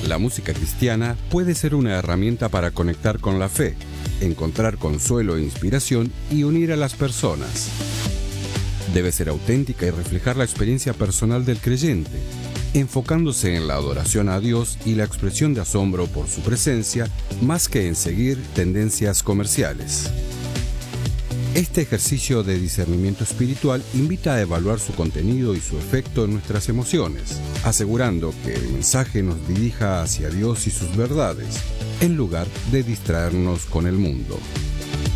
La música cristiana puede ser una herramienta para conectar con la fe, encontrar consuelo e inspiración y unir a las personas. Debe ser auténtica y reflejar la experiencia personal del creyente, enfocándose en la adoración a Dios y la expresión de asombro por su presencia, más que en seguir tendencias comerciales. Este ejercicio de discernimiento espiritual invita a evaluar su contenido y su efecto en nuestras emociones, asegurando que el mensaje nos dirija hacia Dios y sus verdades, en lugar de distraernos con el mundo.